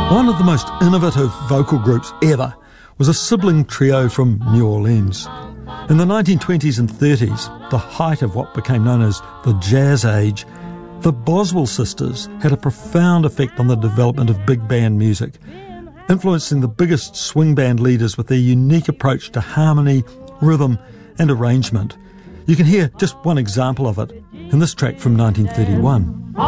One of the most innovative vocal groups ever was a sibling trio from New Orleans. In the 1920s and 30s, the height of what became known as the Jazz Age, the Boswell sisters had a profound effect on the development of big band music, influencing the biggest swing band leaders with their unique approach to harmony, rhythm and arrangement. You can hear just one example of it in this track from 1931.